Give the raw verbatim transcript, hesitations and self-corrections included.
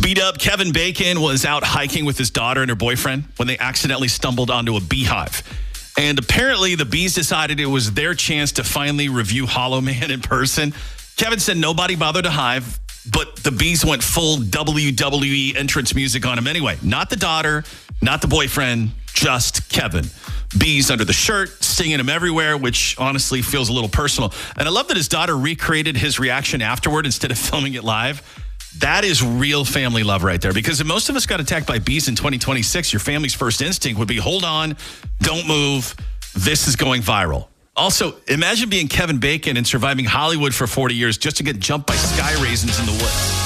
Beat up Kevin Bacon was out hiking with his daughter and her boyfriend when they accidentally stumbled onto a beehive. And apparently the bees decided it was their chance to finally review Hollow Man in person. Kevin said nobody bothered to hive, but the bees went full W W E entrance music on him anyway. Not the daughter, not the boyfriend, just Kevin. Bees under the shirt, singing him everywhere, which honestly feels a little personal. And I love that his daughter recreated his reaction afterward instead of filming it live. That is real family love right there, because if most of us got attacked by bees in twenty twenty-six, your family's first instinct would be, hold on, don't move. This is going viral. Also, imagine being Kevin Bacon and surviving Hollywood for forty years just to get jumped by sky raisins in the woods.